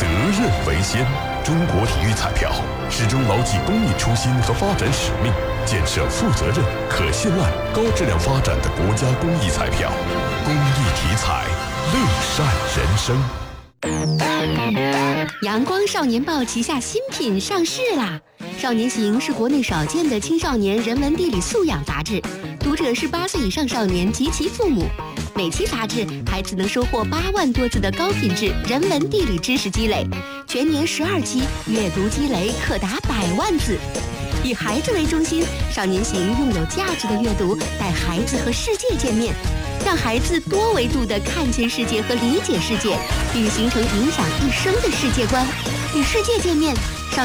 责任为先。中国体育彩票始终牢记公益初心和发展使命，建设负责任、可信赖、高质量发展的国家公益彩票。公益体彩，乐善人生。 阳光少年报旗下新品上市啦！少年行是国内少见的青少年人文地理素养杂志，读者是8岁以上少年及其父母。每期杂志，孩子能收获8万多字的高品质人文地理知识积累，全年12期，阅读积累可达100万字。以孩子为中心，少年行用有价值的阅读带孩子和世界见面，让孩子多维度地看见世界和理解世界，并形成影响一生的世界观。与世界见面，